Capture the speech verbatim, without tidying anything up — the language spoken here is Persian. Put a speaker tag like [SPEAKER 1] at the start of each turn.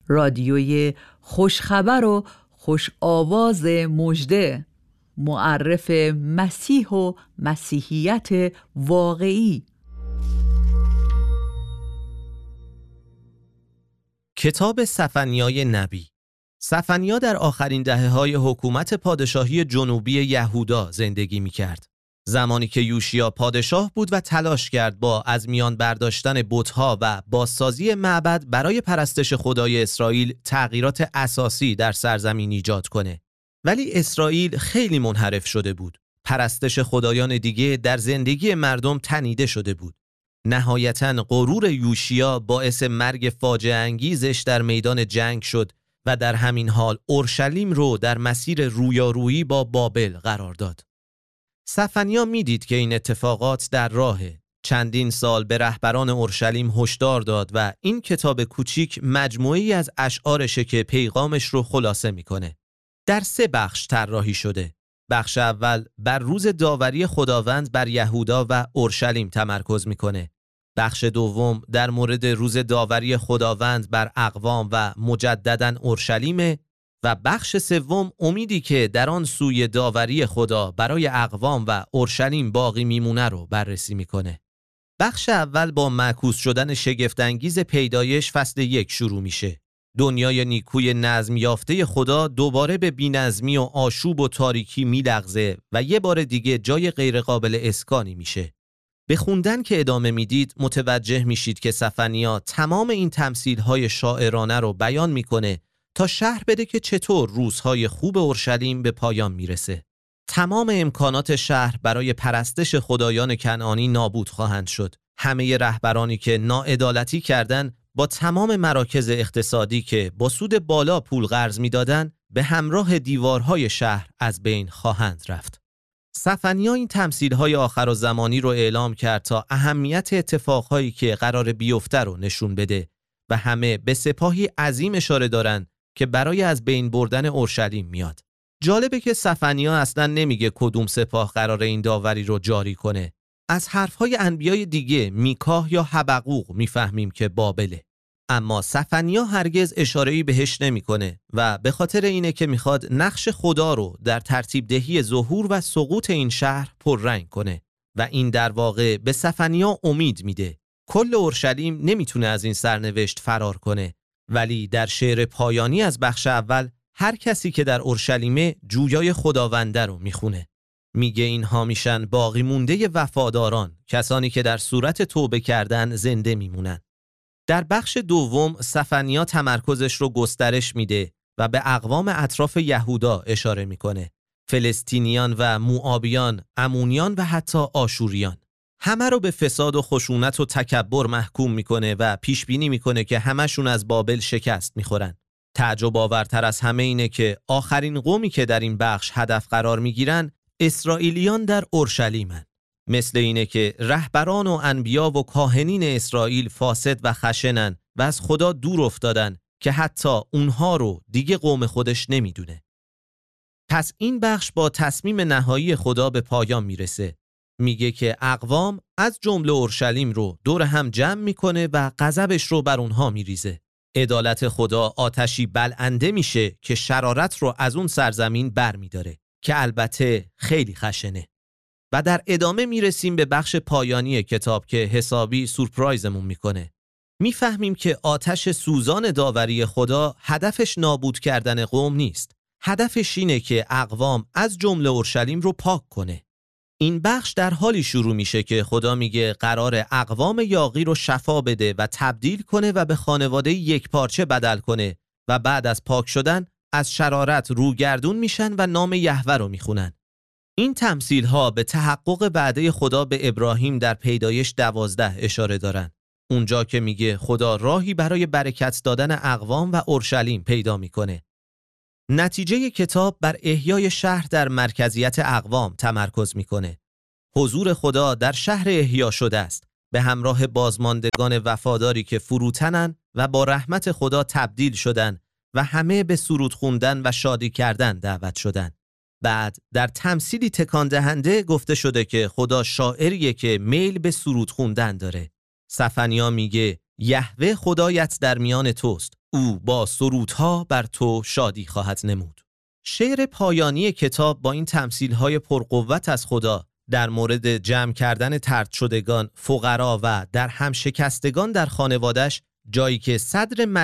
[SPEAKER 1] رادیوی خوشخبر و خوش آواز مژده، معرف مسیح و مسیحیت واقعی.
[SPEAKER 2] کتاب سفنیای نبی. سفنیا در آخرین دهه‌های حکومت پادشاهی جنوبی یهودا زندگی می‌کرد. زمانی که یوشیا پادشاه بود و تلاش کرد با از میان برداشتن بت‌ها و بازسازی معبد برای پرستش خدای اسرائیل تغییرات اساسی در سرزمین ایجاد کنه. ولی اسرائیل خیلی منحرف شده بود. پرستش خدایان دیگه در زندگی مردم تنیده شده بود. نهایتاً غرور یوشیا باعث مرگ فاجعه انگیزش در میدان جنگ شد و در همین حال اورشلیم رو در مسیر رویارویی با بابل قرار داد. سفنیا میدید که این اتفاقات در راهه. چندین سال به رهبران اورشلیم هشدار داد و این کتاب کوچیک مجموعه‌ای از اشعارشه که پیغامش رو خلاصه میکنه. در سه بخش طراحی شده. بخش اول بر روز داوری خداوند بر یهودا و اورشلیم تمرکز میکنه. بخش دوم در مورد روز داوری خداوند بر اقوام و مجدداً اورشلیم و بخش سوم امیدی که در آن سوی داوری خدا برای اقوام و اورشلیم باقی میمونه رو بررسی میکنه. بخش اول با معکوس شدن شگفت‌انگیز پیدایش فصل یک شروع میشه. دنیای نیکوی نظم یافته خدا دوباره به بی‌نظمی و آشوب و تاریکی میلغزه و یه بار دیگه جای غیرقابل اسکانی میشه. به خوندن که ادامه میدید متوجه میشید که سفنیا تمام این تمثیل‌های شاعرانه رو بیان میکنه تا شرح بده که چطور روزهای خوب اورشلیم به پایان میرسه. تمام امکانات شهر برای پرستش خدایان کنعانی نابود خواهند شد. همه رهبرانی که ناعدالتی کردن با تمام مراکز اقتصادی که با سود بالا پول قرض میدادن به همراه دیوارهای شهر از بین خواهند رفت. سفنیا این تمثیل‌های آخر زمانی رو اعلام کرد تا اهمیت اتفاقهایی که قرار بیفته رو نشون بده و همه به سپاهی عظیم اشاره دارن که برای از بین بردن اورشلیم میاد. جالبه که سفنیا اصلا نمیگه کدوم سپاه قرار این داوری رو جاری کنه. از حرفهای انبیای دیگه میکاه یا حبقوق میفهمیم که بابله. اما سفنیا هرگز اشاره‌ای بهش نمیکنه و به خاطر اینه که میخواد نقش خدا رو در ترتیب دهی ظهور و سقوط این شهر پررنگ کنه و این در واقع به سفنیا امید میده. کل اورشلیم نمیتونه از این سرنوشت فرار کنه، ولی در شعر پایانی از بخش اول هر کسی که در اورشلیمه جویای خداونده رو میخونه. میگه اینها میشن باقی مونده وفاداران، کسانی که در صورت توبه کردن زنده میمونن. در بخش دوم سفنیا تمرکزش رو گسترش میده و به اقوام اطراف یهودا اشاره میکنه. فلسطینیان و موآبیان، امونیان و حتی آشوریان. همه رو به فساد و خشونت و تکبر محکوم میکنه و پیش بینی میکنه که همشون از بابل شکست میخورن. تعجب آورتر از همه اینه که آخرین قومی که در این بخش هدف قرار میگیرن اسرائیلیان در اورشلیمن. مثل اینه که رهبران و انبیا و کاهنین اسرائیل فاسد و خشنن و از خدا دور افتادن که حتی اونها رو دیگه قوم خودش نمیدونه. پس این بخش با تصمیم نهایی خدا به پایان میرسه. میگه که اقوام از جمله اورشلیم رو دور هم جمع میکنه و غضبش رو بر اونها میریزه. عدالت خدا آتشی بلنده میشه که شرارت رو از اون سرزمین بر میداره که البته خیلی خشنه. و در ادامه میرسیم به بخش پایانی کتاب که حسابی سورپرایزمون میکنه. میفهمیم که آتش سوزان داوری خدا هدفش نابود کردن قوم نیست. هدفش اینه که اقوام از جمله اورشلیم رو پاک کنه. این بخش در حالی شروع میشه که خدا میگه قرار اقوام یاغی رو شفا بده و تبدیل کنه و به خانواده یک پارچه بدل کنه و بعد از پاک شدن از شرارت روگردون میشن و نام یهوه رو میخونن. این تمثیل ها به تحقق وعده خدا به ابراهیم در پیدایش دوازده اشاره دارن. اونجا که میگه خدا راهی برای برکت دادن اقوام و اورشلیم پیدا میکنه. نتیجه کتاب بر احیای شهر در مرکزیت اقوام تمرکز میکنه. حضور خدا در شهر احیا شده است، به همراه بازماندگان وفاداری که فروتنن و با رحمت خدا تبدیل شدن و همه به سرود خوندن و شادی کردن دعوت شدن. بعد در تمثیلی تکان دهنده گفته شده که خدا شاعریه که میل به سرود خوندن داره. سفنیا میگه یهوه خدایت در میان توست، او با سرودها بر تو شادی خواهد نمود. شعر پایانی کتاب با این تمثیل‌های پرقوت از خدا در مورد جمع کردن طرد شدگان، فقرا و در هم شکستگان در خانوادش، جایی که صدر